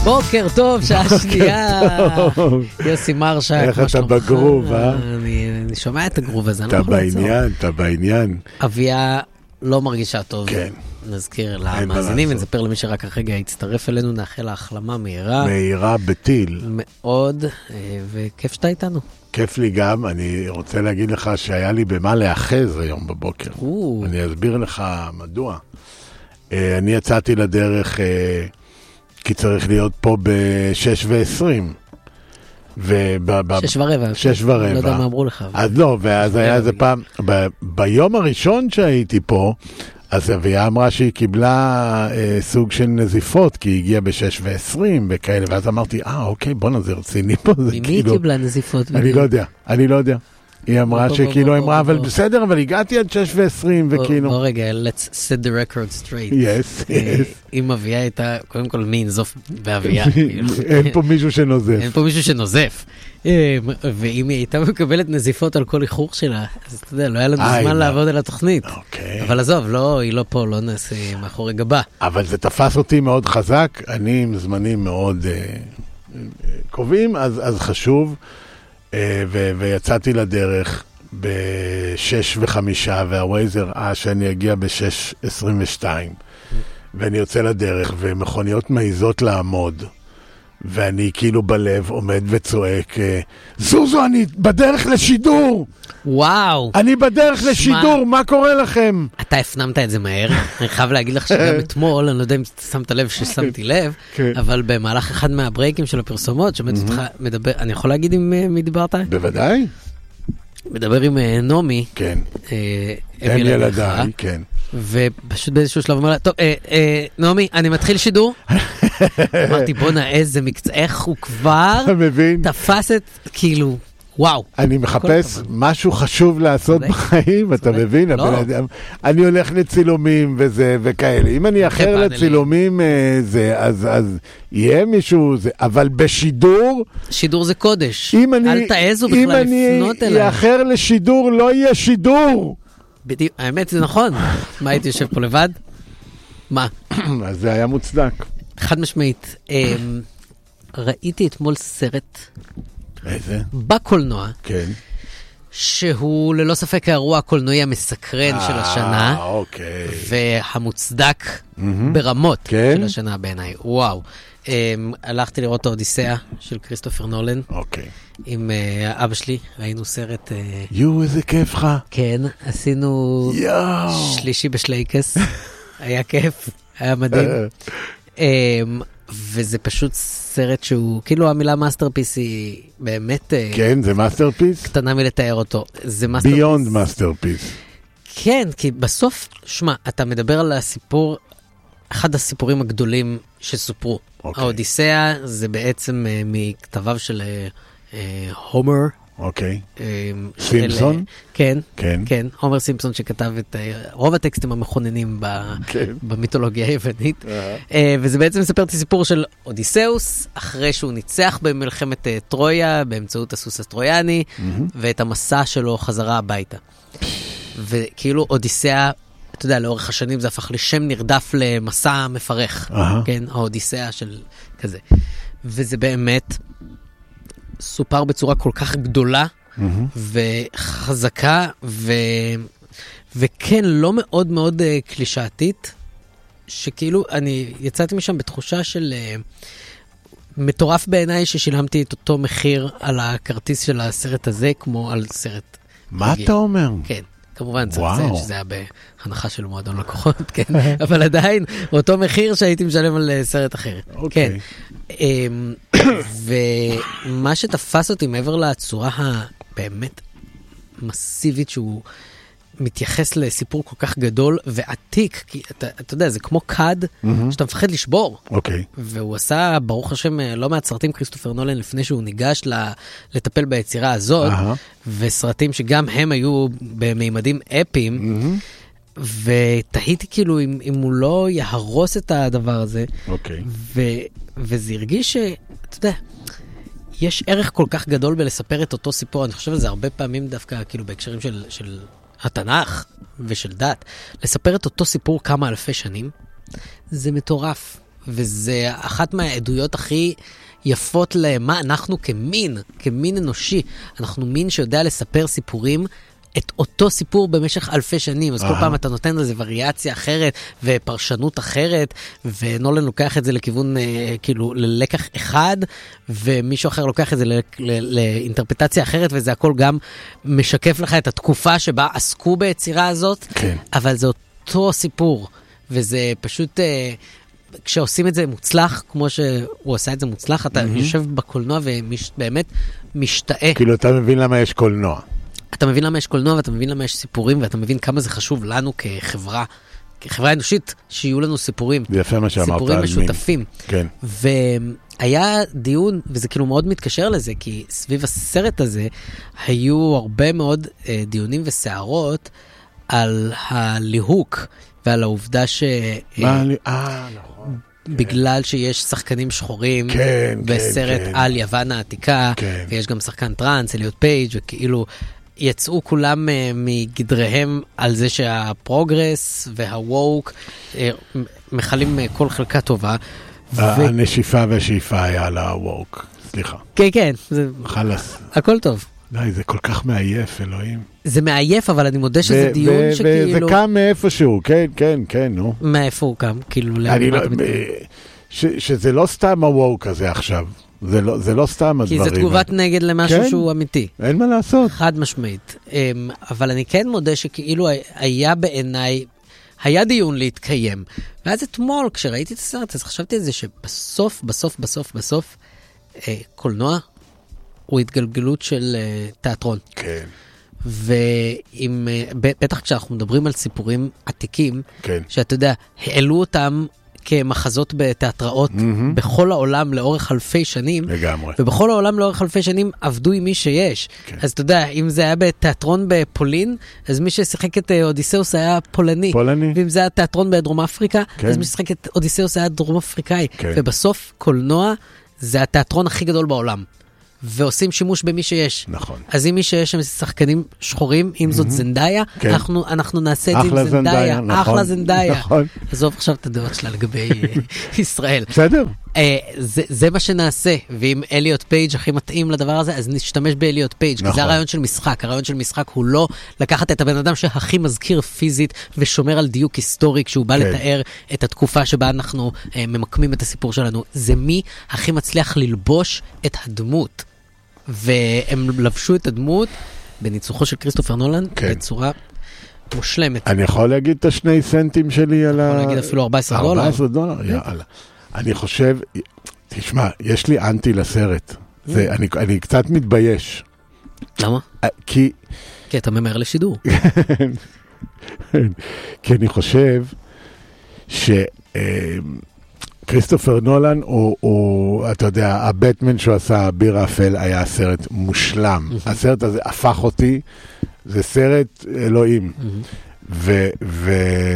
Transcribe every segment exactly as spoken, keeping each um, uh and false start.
בוקר טוב, שעה שנייה. יוסי מרשה. איך אתה בגרוב, אה? אני שומע את הגרוב הזה. אתה בעניין, אתה בעניין. אביה לא מרגישה טוב. כן. נזכיר למאזינים, נספר למי שרק הרגע יצטרף אלינו, נאחל להחלמה מהירה. מהירה בטיל. מאוד, וכיף שאתה איתנו. כיף לי גם, אני רוצה להגיד לך שהיה לי במה לאחז היום בבוקר. אני אסביר לך מדוע. אני יצאתי לדרך, כי צריך להיות פה ב-שש ועשרים. שש ורבע. שש ורבע. לא יודע מה אמרו לך. אז לא, ואז היה איזה פעם, ביום הראשון שהייתי פה, אז אביה אמרה שהיא קיבלה אה, סוג של נזיפות, כי היא הגיעה ב-שש ועשרים וכאלה, ואז אמרתי, אה, אוקיי, בוא נזה רציני פה, זה ממי כאילו... היא קיבלה נזיפות? אני לא יודע, אני לא יודע. היא אמרה שכאילו אמרה, אבל בסדר, אבל הגעתי עד שש ועשרים, וכאילו... בוא רגע, let's set the record straight. Yes, yes. אם אביה הייתה, קודם כל מי נזוף באביה? אין פה מישהו שנוזף. אין פה מישהו שנוזף. ואם היא הייתה מקבלת נזיפות על כל איחור שלה, אז אתה יודע, לא היה לנו זמן לעבוד על התוכנית. אבל עזוב, היא לא פה, לא נעשה מאחורי גבה. אבל זה תפס אותי מאוד חזק, אני עם זמנים מאוד קובעים, אז חשוב. ויצאתי לדרך ב-שש וחמישה, והווייזר ראה שאני אגיע ב-שש עשרים ושתיים. ואני יוצא לדרך, ומכוניות מעיזות לעמוד. ואני כאילו בלב עומד וצועק, זוזו, אני בדרך לשידור! וואו! אני בדרך לשידור, מה קורה לכם? אתה הפנמת את זה מהר. אני חייב להגיד לך שגם אתמול, אני לא יודע אם שמת לב ששמתי לב, אבל במהלך אחד מהברייקים של הפרסומות, שמעת אותך מדבר, אני יכול להגיד עם מי דיברת? בוודאי. מדבר עם נומי. כן. הם ילדיי, כן. ופשוט באיזשהו שלב אומר לה, טוב, נעמי, אני מתחיל שידור. אמרתי, בוא נע, איזה מקצוע, איך הוא כבר תפס את, כאילו, וואו. אני מחפש משהו חשוב לעשות בחיים, אתה מבין? אני הולך לצילומים וזה וכאלה. אם אני אחר לצילומים זה, אז יהיה מישהו, אבל בשידור... שידור זה קודש. אל תעזו בכלל לפנות אליי. אם אני אחר לשידור, לא יהיה שידור. בדיוק, האמת זה נכון. מה הייתי יושב פה לבד? מה? אז זה היה מוצדק. חד משמעית. ראיתי אתמול סרט איזה? בקולנוע. כן. שהוא ללא ספק האירוע הקולנועי המסקרן של השנה. אה, אוקיי. והמוצדק ברמות של השנה בעיניי. וואו. הלכתי לראות את האודיסאה של כריסטופר נולן. אוקיי. עם אבא שלי, ראינו סרט... יו, איזה כיף לך. כן, עשינו שלישי בשלייקס. היה כיף, היה מדהים. וזה פשוט סרט שהוא, כאילו המילה מאסטרפיס היא באמת... כן, זה מאסטרפיס? קטנה מלתאר אותו. זה מאסטרפיס. ביונד מאסטרפיס. כן, כי בסוף, שמה, אתה מדבר על הסיפור, אחד הסיפורים הגדולים שסופרו. Okay. האודיסאה זה בעצם uh, מכתביו של uh, הומר. אוקיי. Okay. Uh, סימפסון? כן, כן. כן. הומר סימפסון שכתב את uh, רוב הטקסטים המכוננים ב- כן. במיתולוגיה היוונית. Uh-huh. Uh, וזה בעצם מספר את הסיפור של אודיסאוס, אחרי שהוא ניצח במלחמת uh, טרויה, באמצעות הסוס הטרויאני, mm-hmm. ואת המסע שלו חזרה הביתה. וכאילו אודיסאה, אתה יודע, לאורך השנים זה הפך לשם נרדף למסע מפרך, כן? האודיסאה של כזה. וזה באמת סופר בצורה כל כך גדולה וחזקה, וכן, לא מאוד מאוד קלישאתית, שכאילו אני יצאתי משם בתחושה של מטורף בעיניי ששילמתי את אותו מחיר על הכרטיס של הסרט הזה, כמו על סרט. מה אתה אומר? כן. כמובן, צריך לציין שזה היה בהנחה של מועדון לקוחות, כן, אבל עדיין, אותו מחיר שהייתי משלם על סרט אחר. כן. ומה שתפס אותי מעבר לצורה הבאמת מסיבית שהוא מתייחס לסיפור כל כך גדול ועתיק, כי אתה, אתה יודע, זה כמו קד שאתה מפחד לשבור. אוקיי. והוא עשה, ברוך השם, לא מעט סרטים כריסטופר נולן לפני שהוא ניגש לטפל ביצירה הזאת, וסרטים שגם הם היו במימדים אפיים, ותהיתי כאילו אם, אם הוא לא יהרוס את הדבר הזה, אוקיי. ו, וזה הרגיש ש, אתה יודע, יש ערך כל כך גדול בלספר את אותו סיפור, אני חושב על זה הרבה פעמים דווקא כאילו בהקשרים של, של התנ"ך ושל דת, לספר את אותו סיפור כמה אלפי שנים, זה מטורף. וזה אחת מהעדויות הכי יפות למה אנחנו כמין, כמין אנושי. אנחנו מין שיודע לספר סיפורים, את אותו סיפור במשך אלפי שנים, אז כל פעם אתה נותן לזה וריאציה אחרת, ופרשנות אחרת, ונולן לוקח את זה לכיוון, כאילו, ללקח אחד, ומישהו אחר לוקח את זה לאינטרפטציה אחרת, וזה הכל גם משקף לך את התקופה שבה עסקו ביצירה הזאת, אבל זה אותו סיפור, וזה פשוט... כשעושים את זה מוצלח, כמו שהוא עושה את זה מוצלח, אתה יושב בקולנוע ובאמת משתאה. כאילו אתה מבין למה יש קולנוע. אתה מבין למה יש קולנוע, ואתה מבין למה יש סיפורים, ואתה מבין כמה זה חשוב לנו כחברה, כחברה אנושית, שיהיו לנו סיפורים. זה יפה מה שאמרת. סיפורים משותפים. כן. והיה דיון, וזה כאילו מאוד מתקשר לזה, כי סביב הסרט הזה, היו הרבה מאוד אה, דיונים וסערות על הליהוק, ועל העובדה ש... מה אני... אה, נכון. בגלל שיש שחקנים שחורים כן, בסרט כן, על יוון העתיקה, כן. ויש גם שחקן טרנס, אליוט פייג', וכאילו יצאו כולם uh, מגדריהם על זה שהפרוגרס והווק uh, מחלים uh, כל חלקה טובה. הנשיפה והשאיפה היה על הווק, סליחה. כן, כן. זה... חלס. הכל טוב. די, זה כל כך מעייף, אלוהים. זה מעייף, אבל אני מודה שזה דיון שכאילו... וזה קם מאיפשהו, כן, כן, כן, נו. מאיפה הוא קם? כאילו, שזה לא סתם הווק הזה עכשיו. זה לא סתם הדברים. כי זה תגובת נגד למשהו שהוא אמיתי. אין מה לעשות. חד משמעית. אבל אני כן מודה שכאילו היה בעיניי, היה דיון להתקיים. ואז אתמול, כשראיתי את הסרט, אז חשבתי על זה שבסוף, בסוף, בסוף, בסוף, קולנוע, הוא התגלגלות של uh, תיאטרון. כן. ואם, uh, בטח כשאנחנו מדברים על סיפורים עתיקים, כן. שאתה יודע, העלו אותם כמחזות בתיאטראות mm-hmm. בכל העולם לאורך אלפי שנים. לגמרי. ובכל העולם לאורך אלפי שנים עבדו עם מי שיש. כן. אז אתה יודע, אם זה היה בתיאטרון בפולין, אז מי ששיחק את אודיסאוס היה פולני. פולני. ואם זה היה תיאטרון בדרום אפריקה, כן. אז מי ששיחק את אודיסאוס היה דרום אפריקאי. כן. ובסוף קולנוע זה התיאטרון הכי גדול בעולם. ועושים שימוש במי שיש. נכון. אז אם מי שיש שם שחקנים שחורים, אם זאת זנדאיה, כן. אנחנו, אנחנו נעשה את זה עם זנדאיה, זנדאיה. נכון, אחלה זנדאיה. נכון. עזוב עכשיו את הדעות שלה לגבי ישראל. בסדר. אה, זה, זה מה שנעשה, ואם אליוט פייג' הכי מתאים לדבר הזה, אז נשתמש באליוט פייג', נכון. כי זה הרעיון של משחק. הרעיון של משחק הוא לא לקחת את הבן אדם שהכי מזכיר פיזית, ושומר על דיוק היסטורי, כשהוא בא כן. לתאר את התקופה שבה אנחנו אה, ממקמים את הסיפור שלנו. זה מי הכי מצליח ללבוש את הדמות. והם לבשו את הדמות בניצוחו של כריסטופר נולן כן. בצורה מושלמת. אני יכול להגיד את השני סנטים שלי על ה... יכול להגיד אפילו ארבע עשרה דולר. ארבע עשרה דולר, יאללה. אני חושב, תשמע, יש לי אנטי לסרט. זה, אני, אני קצת מתבייש. למה? כי... כי אתה ממהר לשידור. כי אני חושב ש... כריסטופר נולן, הוא, הוא, אתה יודע, הבטמן שהוא עשה, ביר האפל, היה סרט מושלם. Mm-hmm. הסרט הזה הפך אותי, זה סרט אלוהים. Mm-hmm. ו, ו,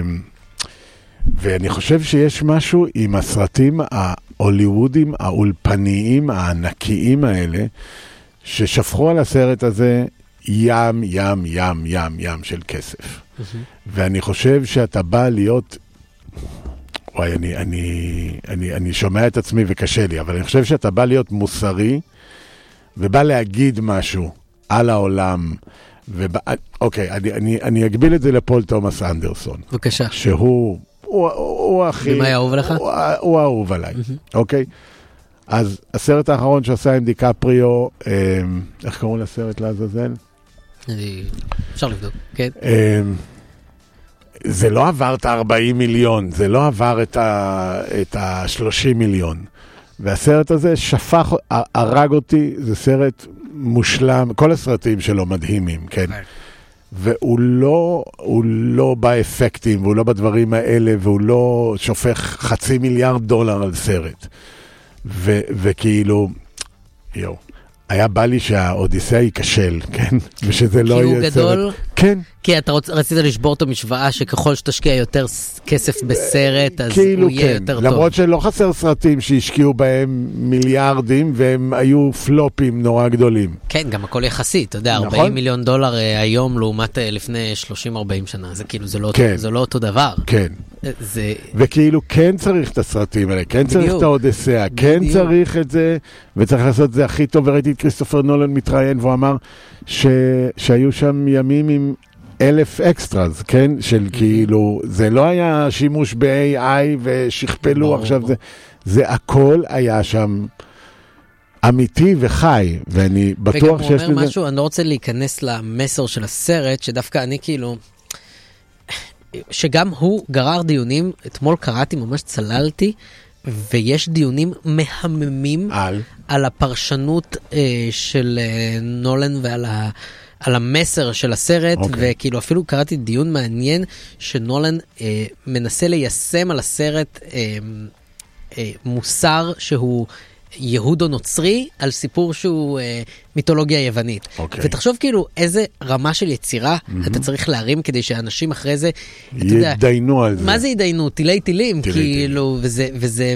ואני חושב שיש משהו עם הסרטים ההוליוודיים, האולפניים, הענקיים האלה, ששפכו על הסרט הזה ים, ים, ים, ים, ים של כסף. Mm-hmm. ואני חושב שאתה בא להיות... וואי, אני, אני, אני, אני שומע את עצמי וקשה לי, אבל אני חושב שאתה בא להיות מוסרי, ובא להגיד משהו על העולם, ובא, אוקיי, אני, אני, אני אגביל את זה לפול תומאס אנדרסון. בבקשה. שהוא, הוא, הוא הכי... ומה היה אהוב עליך? הוא, הוא אהוב עליי, mm-hmm. אוקיי? אז הסרט האחרון שעשה עם דיקפריו, אה, איך קראו לסרט לעזאזל? אני... אפשר לבדוק, כן. אה, זה לא עבר את ה-ארבעים מיליון, זה לא עבר את ה-שלושים מיליון. והסרט הזה שפך, הרג אותי, זה סרט מושלם, כל הסרטים שלו מדהימים, כן? והוא לא, הוא לא באפקטים, והוא לא בדברים האלה, והוא לא שופך חצי מיליארד דולר על סרט. ו- וכאילו, יו, היה בא לי שהאודיסאה ייכשל, כן? ושזה לא יהיה סרט. כי הוא גדול? כן. כי אתה רוצ, רצית לשבור את המשוואה שככל שתשקיע יותר כסף בסרט, אז כאילו הוא יהיה כן, יותר טוב. למרות שלא חסר סרטים שהשקיעו בהם מיליארדים, והם היו פלופים נורא גדולים. כן, גם הכל יחסי, אתה יודע, נכון? ארבעים מיליון דולר היום לעומת לפני שלושים ארבעים שנה, זה כאילו, זה לא, כן. אותו, זה לא אותו דבר. כן. זה... וכאילו כן צריך את הסרטים האלה, כן צריך בדיוק. את האודיסאה, כן בדיוק. צריך את זה, וצריך לעשות את זה הכי טוב. וראיתי את כריסטופר נולן מתראיין, והוא אמר ש... שהיו שם ימים עם אלף אקסטראז, כן? של כאילו, זה לא היה שימוש ב-איי איי ושכפלו עכשיו, זה, זה הכל היה שם אמיתי וחי, ואני בטוח שיש לזה... וגם הוא אומר משהו, אני לא רוצה להיכנס למסר של הסרט, שדווקא אני כאילו... שגם הוא גרר דיונים, אתמול קראתי, ממש צללתי, ויש דיונים מהממים על, על הפרשנות אה, של אה, נולן ועל ה, על המסר של הסרט, okay. וכאילו אפילו קראתי דיון מעניין שנולן אה, מנסה ליישם על הסרט אה, אה, מוסר שהוא יהודו נוצרי, על סיפור שהוא אה, מיתולוגיה יוונית. Okay. ותחשוב כאילו איזה רמה של יצירה mm-hmm. אתה צריך להרים כדי שאנשים אחרי זה, ידיינו על זה. מה זה ידיינו? טילי טילים, טילי כאילו, טילים. וזה, וזה,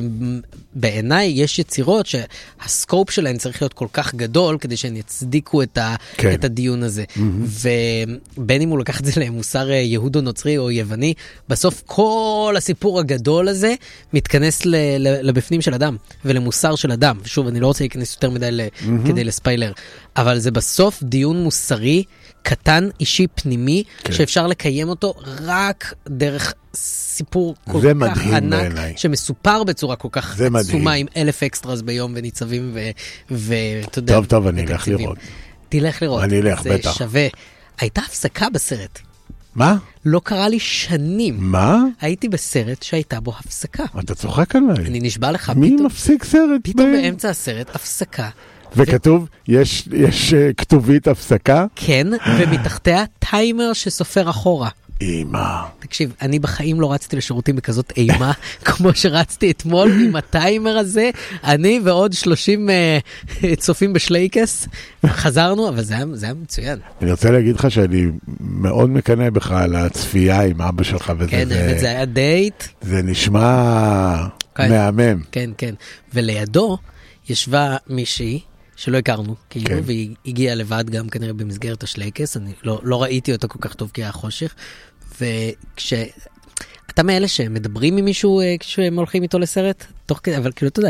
בעיניי יש יצירות שהסקופ שלהן צריך להיות כל כך גדול, כדי שהן יצדיקו את, ה, כן. את הדיון הזה. Mm-hmm. ובין אם הוא לקח את זה למוסר יהודו נוצרי או יווני, בסוף כל הסיפור הגדול הזה מתכנס ל, ל, לבפנים של אדם, ולמוסר של אדם. ושוב, אני לא רוצה להיכנס יותר מדי ל, mm-hmm. כדי לספיילר, אבל זה בסוף דיון מוסרי, קטן, אישי, פנימי, כן. שאפשר לקיים אותו רק דרך סיפור כל כך ענק, בעיני. שמסופר בצורה כל כך עצומה, עם אלף אקסטרס ביום וניצבים, ואתה יודע... טוב, טוב, אני אלך לראות. תלך לראות. אני אלך, בטח. זה שווה. הייתה הפסקה בסרט. מה? לא קרה לי שנים. מה? הייתי בסרט שהייתה בו הפסקה. אתה צוחק עליי. אני נשבע לך. מי מפסיק סרט? פתאום באמצע הסרט, הפסקה. וכתוב, יש, יש כתובית הפסקה? כן, ומתחתיה טיימר שסופר אחורה. אימה. תקשיב, אני בחיים לא רצתי לשירותים בכזאת אימה, כמו שרצתי אתמול עם הטיימר הזה, אני ועוד שלושים uh, צופים בשלייקס, חזרנו, אבל זה היה, זה היה מצוין. אני רוצה להגיד לך שאני מאוד מקנא בך על הצפייה עם אבא שלך, וזה... כן, זה, זה היה דייט. זה נשמע כן, מהמם. כן, כן. ולידו ישבה מישהי, שלא הכרנו, כאילו, כן. והיא הגיעה לבד גם כנראה במסגרת השלייקס, אני לא, לא ראיתי אותו כל כך טוב כי היה חושך, וכש... אתה מאלה שמדברים עם מישהו כשהם הולכים איתו לסרט, תוך כדי, אבל כאילו, אתה יודע,